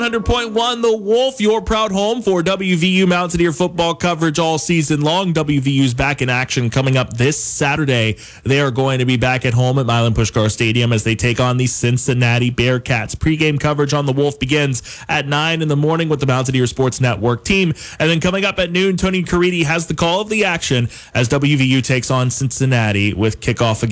100.1 The Wolf, your proud home for WVU Mountaineer football coverage all season long. WVU's back in action coming up this Saturday. They are going to be back at home at Milan Puskar Stadium as they take on the Cincinnati Bearcats. Pre-game coverage on The Wolf begins at 9 in the morning with the Mountaineer Sports Network team. And then coming up at noon, Tony Caridi has the call of the action as WVU takes on Cincinnati with kickoff again.